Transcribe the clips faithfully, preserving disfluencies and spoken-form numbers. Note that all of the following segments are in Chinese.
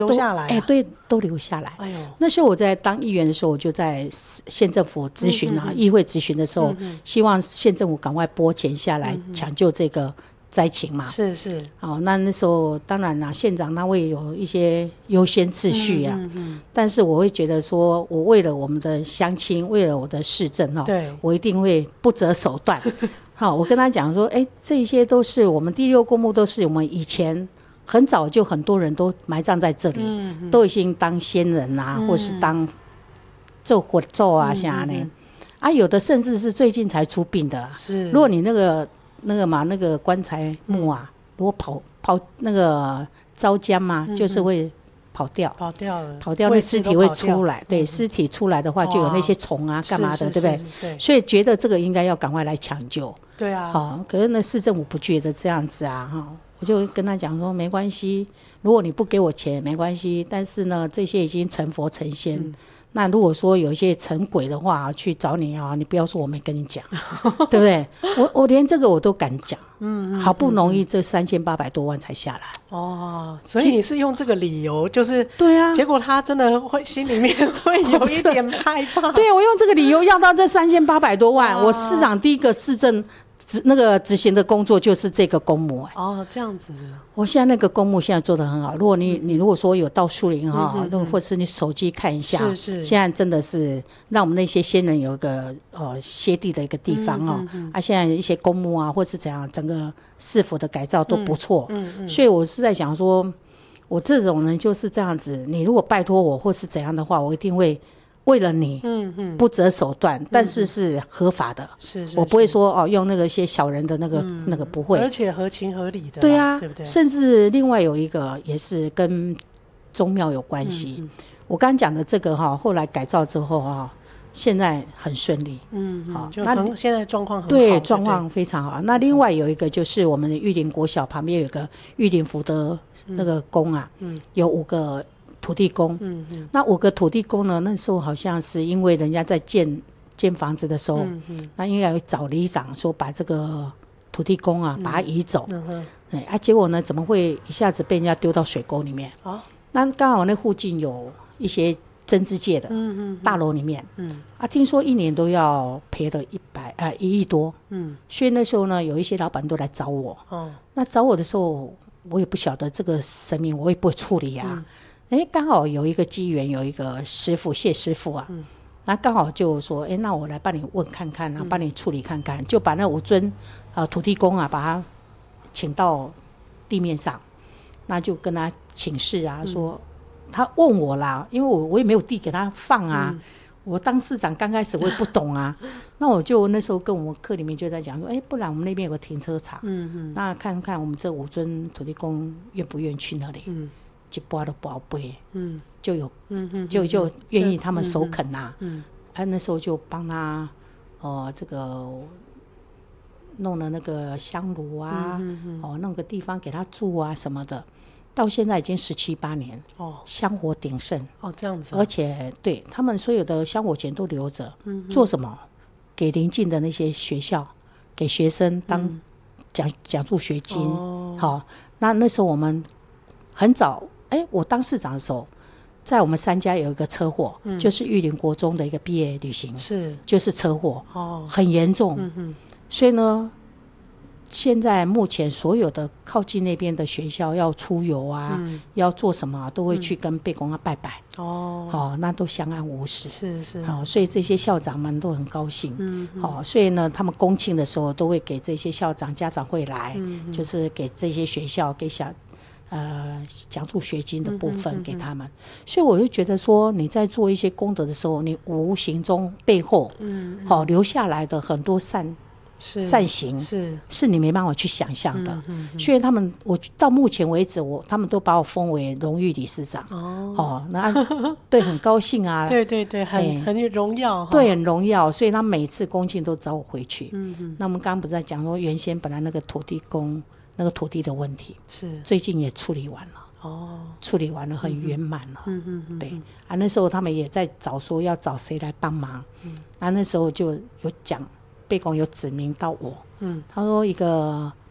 留下来、啊， 哎、欸，对，都留下来。哎呦，那时候我在当议员的时候，我就在县政府咨询啊，嗯嗯嗯议会咨询的时候、嗯嗯，希望县政府赶快拨钱下来抢救这个灾情嘛。 是是。 哦，那那时候当然啦，县长他会有一些优先次序啊。嗯嗯嗯但是我会觉得说，我为了我们的乡亲，为了我的市政哦，对，我一定会不择手段。好，我跟他讲说，哎、欸，这些都是我们第六公墓，都是我们以前。很早就很多人都埋葬在这里，嗯嗯、都已经当先人啊，嗯、或是当做火咒啊啥呢、嗯嗯嗯？啊，有的甚至是最近才出殡的、啊。是，如果你那个那个嘛，那个棺材木啊，嗯、如果跑跑那个招浆嘛、嗯，就是会跑掉， 跑掉了， 跑掉，那尸体会出来。对，尸、嗯、体出来的话，就有那些虫啊，干嘛的，对不对？对。所以觉得这个应该要赶快来抢救。 对啊。 好、哦，可是那市政府不觉得这样子啊，哈。我就跟他讲说，没关系，如果你不给我钱没关系，但是呢，这些已经成佛成仙。嗯、那如果说有一些成鬼的话去找你啊，你不要说我没跟你讲，对不对？我我连这个我都敢讲，嗯，好不容易这三千八百多万才下来。 哦，所以你是用这个理由，就是对啊， 结果他真的会心里面会有一点害怕。 对，我用这个理由要到这三千八百多万，我市长第一个市政。那个执行的工作就是这个公墓、欸、 哦，这样子。 我现在那个公墓现在做得很好。如果你你如果说有到树林哈、嗯嗯，或是你手机看一下，是是，现在真的是让我们那些先人有一个呃歇地的一个地方哦、嗯嗯嗯。啊，现在一些公墓啊，或是怎样，整个市府的改造都不错。嗯 嗯, 嗯。所以我是在想说，我这种人就是这样子。你如果拜托我或是怎样的话，我一定会。为了你，嗯嗯，不择手段，嗯、但是是合法的，是是，我不会说哦用那个些小人的那个、嗯、那个不会， 而且合情合理的， 对啊， 对不对？ 甚至另外有一个也是跟宗庙有关系。嗯嗯、我刚刚讲的这个哈，后来改造之后哈，现在很顺利，嗯，好、 嗯，就很现在状况很好， 对，状况非常好。那另外有一个就是我们的玉林国小旁边有个玉林福德那个宫啊，嗯，有五个。土地公，嗯嗯，那五个土地公呢？那时候好像是因为人家在建建房子的时候，嗯嗯，那应该有找里长说把这个土地公啊、嗯、把它移走，嗯哼，哎啊，结果呢怎么会一下子被人家丢到水沟里面？啊，那刚好那附近有一些政治界的，嗯嗯，大楼里面，嗯啊，听说一年都要赔了一百呃一亿多，嗯，所以那时候呢，有一些老板都来找我，哦，那找我的时候，我也不晓得这个神明，我也不会处理啊。嗯哎，刚好有一个机缘，有一个师傅谢师傅啊，嗯，那刚好就说，哎，那我来帮你问看看啊，帮你处理看看，就把那五尊呃土地公啊，把他请到地面上，那就跟他请示啊，说、嗯、他问我啦，因为我我也没有地给他放啊，嗯、我当市长刚开始我也不懂啊，那我就那时候跟我们课里面就在讲说，哎，不然我们那边有个停车场，嗯嗯，那看看我们这五尊土地公愿不愿意去那里，嗯。就拨都拨背，嗯，就有，嗯嗯，就就愿意他们首肯呐、啊，嗯，啊那时候就帮他，呃，这个弄了那个香炉啊，嗯嗯嗯、哦，弄个地方给他住啊什么的，到现在已经十七八年，哦，香火鼎盛， 哦这样子、啊， 而且对他们所有的香火钱都留着，嗯，做什么？给邻近的那些学校，给学生当奖奖助学金，哦，好，那那时候我们很早。哎，我当市长的时候，在我们三家有一个车祸，嗯、就是玉林国中的一个毕业旅行，是就是车祸，哦，很严重。嗯哼，所以呢，现在目前所有的靠近那边的学校要出游啊，嗯、要做什么、啊，都会去跟贝公啊拜拜。哦，好、哦，那都相安无事。是是，好、哦，所以这些校长们都很高兴。嗯，好、哦，所以呢，他们公庆的时候都会给这些校长家长会来，嗯、就是给这些学校给小。呃，奖助学金的部分给他们，嗯嗯嗯嗯、所以我就觉得说，你在做一些功德的时候，你无形中背后，嗯，好、嗯哦、留下来的很多善善行，是是你没办法去想象的。嗯嗯嗯、所以他们，我到目前为止，我他们都把我封为荣誉理事长。哦，哦那对，很高兴啊。 对对对，很、欸、很荣耀。 对，很荣耀。所以他每次恭敬都找我回去。嗯嗯。那我们刚刚不是在讲说，原先本来那个土地公。那个土地的问题是最近也处理完了哦，处理完了很圆满了。嗯嗯嗯，对啊，那时候他们也在找说要找谁来帮忙。嗯，啊那时候就有讲，贝公有指名到我。嗯，他说一个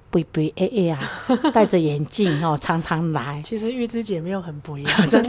肥肥 A A 啊，戴着眼镜哦，常常来。 其实玉芝姐没有很不一样，真的